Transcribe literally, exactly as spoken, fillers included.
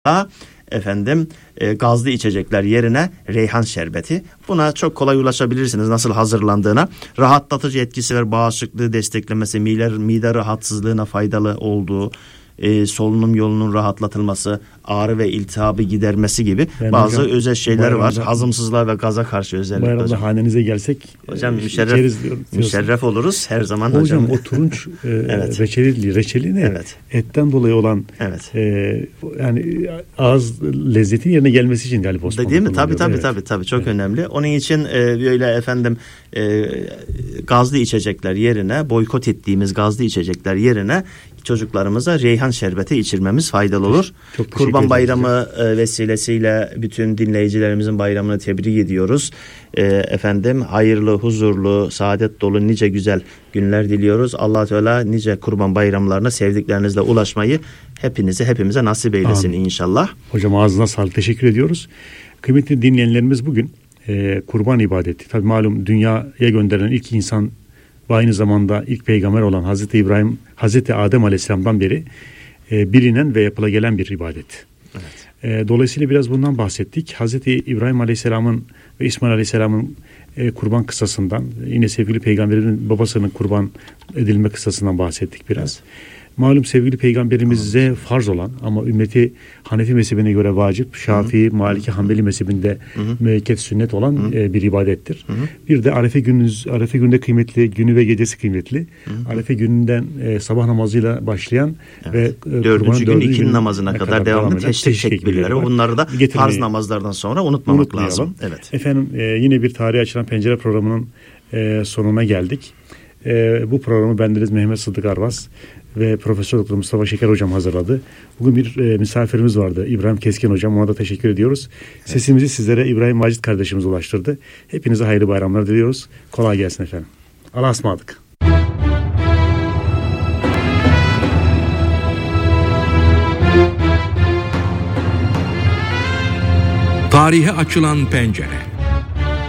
efendim e, gazlı içecekler yerine reyhan şerbeti. Buna çok kolay ulaşabilirsiniz nasıl hazırlandığına. Rahatlatıcı etkisi var, bağışıklığı desteklemesi, mide, mide rahatsızlığına faydalı olduğu, e, solunum yolunun rahatlatılması, ağrı ve iltihabı gidermesi gibi ben bazı hocam, özel şeyler var. Hazımsızlığa ve gaza karşı özellikle. Bayramda hocam. Hanenize gelsek hocam müşerref, müşerref oluruz her zaman hocam. Hocam o turunç e, evet. reçeli, reçeli ne? Evet. Etten dolayı olan evet. e, yani ağız lezzetin yerine gelmesi için galiba Osmanlı değil mi? Tabii tabii evet. tabii tabii çok evet. önemli. Onun için e, böyle efendim e, gazlı içecekler yerine, boykot ettiğimiz gazlı içecekler yerine çocuklarımıza reyhan şerbeti içirmemiz faydalı olur. Çok Kurban Bayramı e, vesilesiyle bütün dinleyicilerimizin bayramını tebrik ediyoruz. E, efendim hayırlı, huzurlu, saadet dolu nice güzel günler diliyoruz. Allah Teala nice Kurban bayramlarına sevdiklerinizle ulaşmayı hepinize hepimize nasip eylesin Amin. İnşallah. Hocam ağzına sağlık, teşekkür ediyoruz. Kıymetli dinleyenlerimiz bugün e, kurban ibadeti. Tabii malum dünyaya gönderilen ilk insan ve aynı zamanda ilk peygamber olan Hazreti İbrahim, Hazreti Adem Aleyhisselam'dan beri e, bilinen ve yapıla gelen bir ibadet. Evet. E, dolayısıyla biraz bundan bahsettik. Hazreti İbrahim Aleyhisselam'ın ve İsmail Aleyhisselam'ın e, kurban kıssasından, yine sevgili peygamberin babasının kurban edilme kıssasından bahsettik biraz. Evet. Malum sevgili peygamberimize farz olan ama ümmeti Hanefi mezhebine göre vacip, Şafii, Maliki, Hanbeli mezhebinde müekket sünnet olan e, bir ibadettir. Hı hı. Bir de Arefe gününüz, Arefe gününde kıymetli, günü ve gecesi kıymetli. Hı hı. Arefe gününden e, sabah namazıyla başlayan evet. ve e, dördüncü gün ikindi namazına kadar, kadar devam eden teşrik tekbirleri. Bunları da farz namazlardan sonra unutmamak Unutmayalım. lazım. Evet. Efendim e, yine bir tarihi açılan pencere programının e, sonuna geldik. E, bu programı bendeniz Mehmet Sıddık Arvas ve Profesör Doktor Mustafa Şeker hocam hazırladı. Bugün bir e, misafirimiz vardı, İbrahim Keskin hocam. Ona da teşekkür ediyoruz. Evet. Sesimizi sizlere İbrahim Macit kardeşimiz ulaştırdı. Hepinize hayırlı bayramlar diliyoruz. Kolay gelsin efendim. Allah'a ısmarladık. Tarihe açılan pencere.